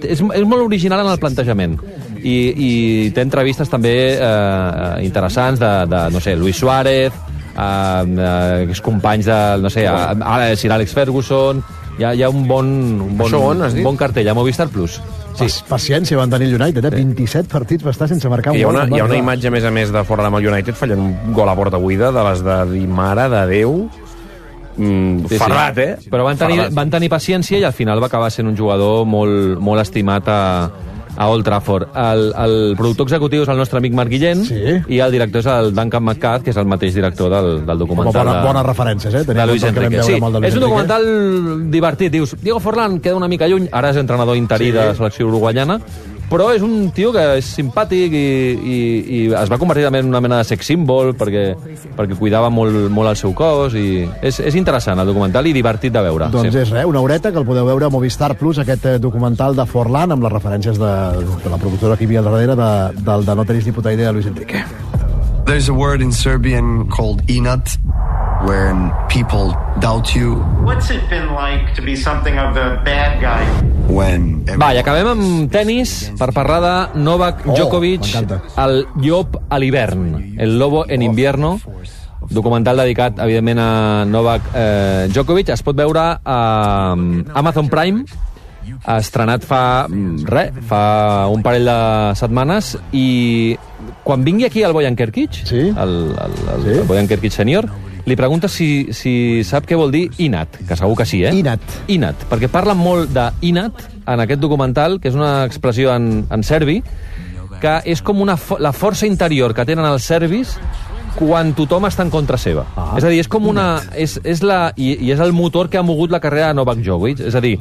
és molt original en el plantejament. I té entrevistes també interessants de no sé, Luis Suárez, companys de, no sé, Sir Alex Ferguson. Hi ha un bon cartell a Movistar Plus. Sí. Paciència van tenir el United, 27 partits va estar sense marcar un gol. Hi ha una imatge, a més de fora amb el United, fallant un gol a porta buida, de les de dir, mare de Déu. Ferrat, eh? Però van tenir paciència i al final va acabar sent un jugador molt estimat a Old Trafford. El productor executiu és el nostre amic Marc Guillén, i el director és el Duncan McCall, que és el mateix director del documental. Bones referències, de Luis Enrique. Sí, és un documental divertit. Dius, Diego Forlán queda una mica lluny, ara és entrenador interí de la selecció uruguaiana, però és un tio que és simpàtic i es va convertir també en una mena de sex symbol perquè cuidava molt el seu cos, i és interessant el documental i divertit de veure. Doncs és res, una horeta que el podeu veure a Movistar Plus, aquest documental de Forlán, amb les referències de la productora que hi havia al darrere del de No tenis ni puta idea, Luis Enrique. There's a word in Serbian called inat, when people doubt you. What's it been like to be something of the bad guy? Va, i acabem amb tennis per parlar de Novak Djokovic, el llop a l'hivern, el lobo en invierno, documental dedicat, evidentment, a Novak Djokovic. Es pot veure a Amazon Prime, estrenat fa un parell de setmanes, i quan vingui aquí el Bojan Kerkic, el Bojan Kerkic sènior, li pregunta si sap què vol dir inat, que segur que sí, eh? Inat, perquè parlen molt d'inat en aquest documental, que és una expressió en serbi, que és com la força interior que tenen els serbis quan tothom està en contra seva. És a dir, és com una... és el motor que ha mogut la carrera de Novak Djokovic. És a dir,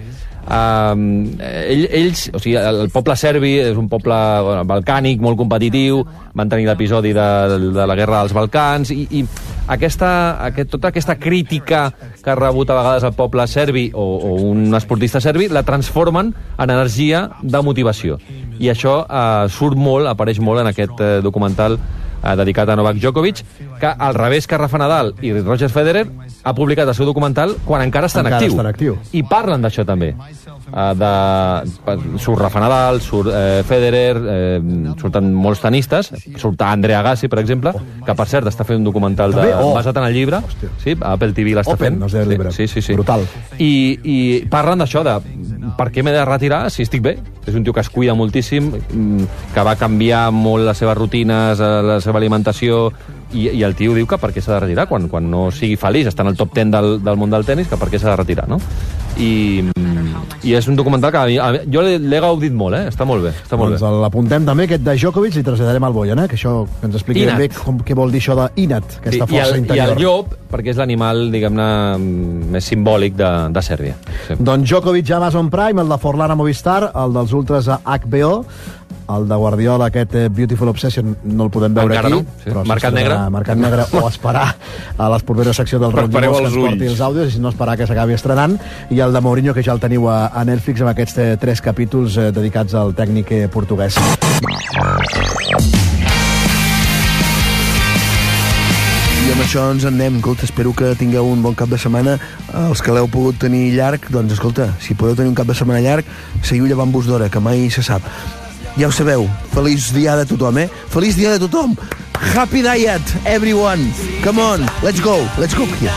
ells, o sigui, el poble serbi és un poble balcànic, molt competitiu, van tenir l'episodi de la guerra dels Balcans, i tota aquesta crítica que ha rebut a vegades el poble serbi o un esportista serbi, la transformen en energia de motivació. I això apareix molt en aquest documental dedicat a Novak Djokovic, que al revés que Rafa Nadal i Roger Federer, ha publicat el seu documental quan encara està en actiu. I parlen d'això també. Surt Rafa Nadal, surt Federer, surten molts tenistes, surt Andrea Agassi, per exemple, que per cert està fent un documental basat en el llibre. Sí, Apple TV l'està fent. Sí. Brutal. I parlen d'això, de per què m'he de retirar si estic bé. És un tio que es cuida moltíssim, que va canviar molt les seves rutines, la seva alimentació, i el tio diu que per què s'ha de retirar quan no sigui feliç, està en el top 10 del món del tenis, que per què s'ha de retirar, no? I és un documental que jo l'he gaudit molt, està molt bé. Doncs l'apuntem també, aquest de Djokovic, i traslladarem al Bojan, que això que ens expliqui bé què vol dir això d'inat, aquesta força interior. I el llop, perquè és l'animal, diguem-ne, més simbòlic de Sèrbia. Doncs Djokovic a Amazon Prime, el de Forlán a Movistar, el dels ultras a HBO, el de Guardiola, aquest Beautiful Obsession, no el podem veure encara aquí. No. Marcat negre. O esperar a l'esportera secció del Raúl Llimós que ens porti els àudios, i si no esperar que s'acabi estrenant. I el de Mourinho, que ja el teniu a Netflix, amb aquests 3 capítols dedicats al tècnic portuguès. I amb això ens en anem. Escolta, espero que tingueu un bon cap de setmana. Els que l'heu pogut tenir llarg, doncs escolta, si podeu tenir un cap de setmana llarg, seguiu llevant-vos d'hora, que mai se sap. Ja ho sabeu, feliç dia de tothom, Feliç dia de tothom! Happy diet, everyone! Come on, let's go here.